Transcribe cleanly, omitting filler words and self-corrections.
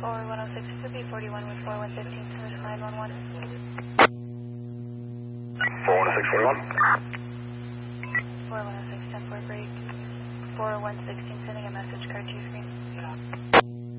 4106 to be 41 with 4115 to this 911. 41. 4106 10 4 break. 4116 sending a message card to your screen.